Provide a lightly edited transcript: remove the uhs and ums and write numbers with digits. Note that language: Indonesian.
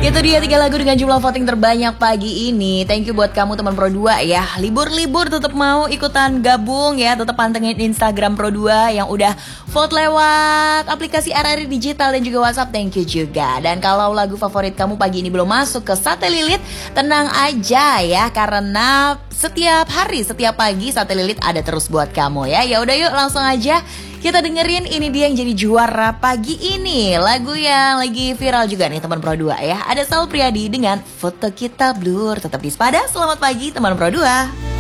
Itu dia 3 lagu dengan jumlah voting terbanyak pagi ini. Thank you buat kamu teman Pro 2 ya. Libur-libur tetap mau ikutan gabung ya. Tetap pantengin Instagram Pro 2 yang udah vote lewat aplikasi RRI Digital dan juga WhatsApp. Thank you juga. Dan kalau lagu favorit kamu pagi ini belum masuk ke Sate Lilit, tenang aja ya, karena setiap hari, setiap pagi Sate Lilit ada terus buat kamu ya. Ya udah yuk langsung aja kita dengerin ini dia yang jadi juara pagi ini. Lagu yang lagi viral juga nih teman Pro 2 ya. Ada Sal Priadi dengan Foto Kita Blur. Tetap di Sepada. Selamat pagi teman Pro 2.